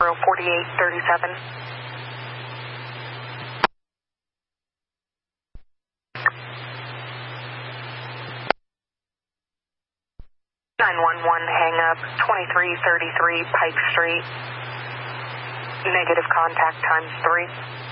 4837. 911 hang up, 2333 Pike Street. Negative contact times 3.